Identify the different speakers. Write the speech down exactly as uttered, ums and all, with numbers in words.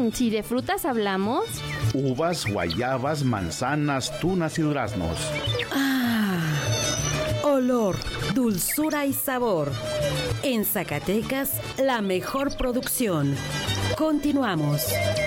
Speaker 1: Si de frutas hablamos,
Speaker 2: uvas, guayabas, manzanas, tunas y duraznos.
Speaker 3: Ah, olor, dulzura y sabor. En Zacatecas, la mejor producción. Continuamos.